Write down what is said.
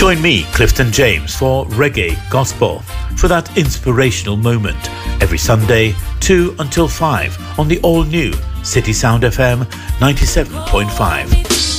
Join me, Clifton James, for Reggae Gospel, for that inspirational moment, every Sunday, 2 until 5, on the all-new City Sound FM 97.5.